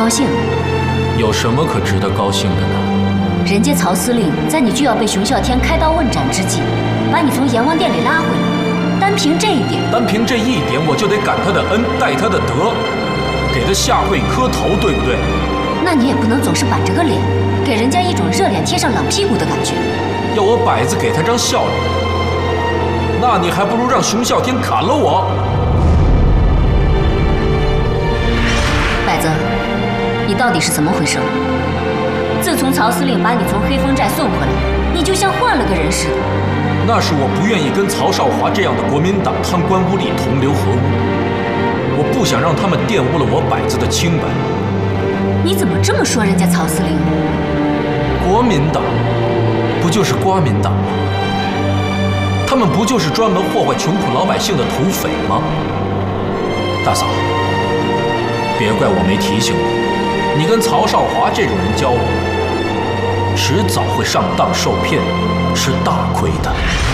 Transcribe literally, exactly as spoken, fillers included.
高兴？ 有什么可值得高兴的呢？ 人家曹司令在你就要被熊啸天开刀问斩之际，把你从阎王殿里拉回来，单凭这一点， 单凭这一点，我就得感他的恩，戴他的德，给他下跪磕头，对不对？ 那你也不能总是板着个脸，给人家一种热脸贴上冷屁股的感觉。 要我摆子给他张笑脸，那你还不如让熊啸天砍了我。 摆子，你到底是怎么回事？自从曹司令把你从黑风寨送回来，你就像换了个人似的。 那是我不愿意跟曹少华这样的国民党贪官污吏同流合污，我不想让他们玷污了我摆子的清白。 你怎么这么说人家曹司令？ 国民党不就是瓜民党吗？他们不就是专门祸害穷苦老百姓的土匪吗？大嫂，别怪我没提醒你，你跟曹少华这种人交往，迟早会上当受骗，吃大亏的。